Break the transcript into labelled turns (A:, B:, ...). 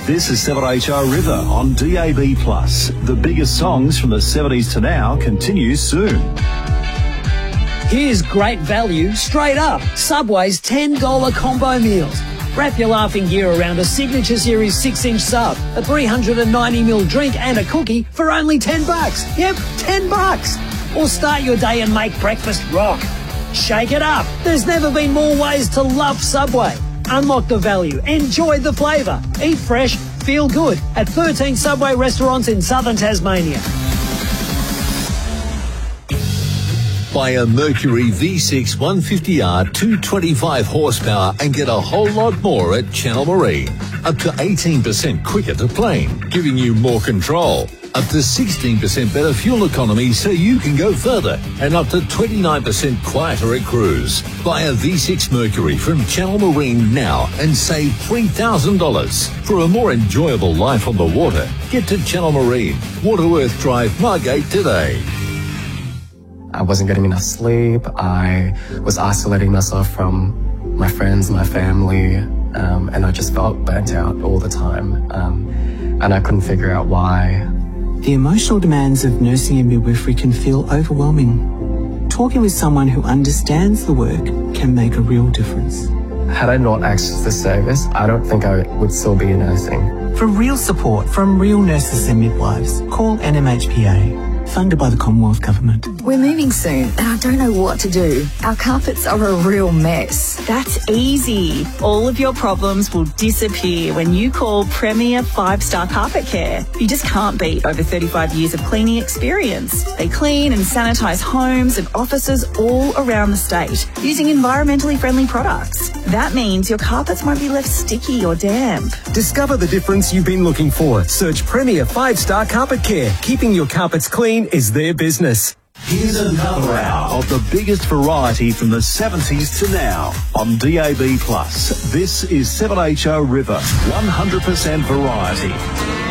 A: This is 7HO River on DAB+. The biggest songs from the 70s to now continues soon.
B: Here's great value straight up. Subway's $10 combo meals. Wrap your laughing gear around a Signature Series 6-inch sub, a 390ml drink and a cookie for only $10. Yep, $10. Or start your day and make breakfast rock. Shake it up. There's never been more ways to love Subway. Unlock the value. Enjoy the flavour. Eat fresh. Feel good at 13 Subway restaurants in southern Tasmania.
C: Buy a Mercury V6 150R 225 horsepower and get a whole lot more at Channel Marine. Up to 18% quicker to plane, giving you more control. Up to 16% better fuel economy so you can go further. And up to 29% quieter at cruise. Buy a V6 Mercury from Channel Marine now and save $3,000. For a more enjoyable life on the water, get to Channel Marine, Waterworth Drive, Margate today.
D: I wasn't getting enough sleep. I was isolating myself from my friends, my family, and I just felt burnt out all the time. And I couldn't figure out why.
E: The emotional demands of nursing and midwifery can feel overwhelming. Talking with someone who understands the work can make a real difference.
D: Had I not accessed the service, I don't think I would still be nursing.
E: For real support from real nurses and midwives, call NMHPA. Funded by the Commonwealth Government.
F: We're moving soon and I don't know what to do. Our carpets are a real mess.
G: That's easy. All of your problems will disappear when you call Premier 5-Star Carpet Care. You just can't beat over 35 years of cleaning experience. They clean and sanitise homes and offices all around the state using environmentally friendly products. That means your carpets won't be left sticky or damp.
H: Discover the difference you've been looking for. Search Premier 5-Star Carpet Care. Keeping your carpets clean is their business.
A: Here's another hour of the biggest variety from the 70s to now on DAB+. This is 7HO River, 100% variety.